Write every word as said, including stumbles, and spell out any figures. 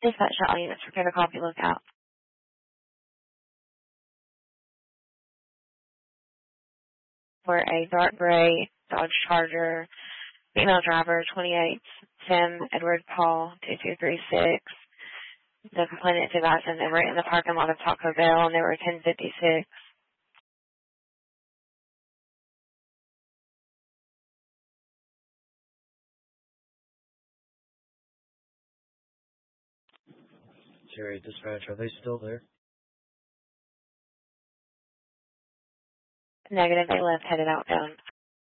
Dispatch all units for River Coffee Lookout. For a dark gray Dodge Charger, female driver, twenty-eight, Tim Edward Paul, two two three six. The complainant advised them they were in the parking lot of Taco Bell and they were ten fifty-six. Jerry, dispatch, are they still there? Negative, they left, headed outbound.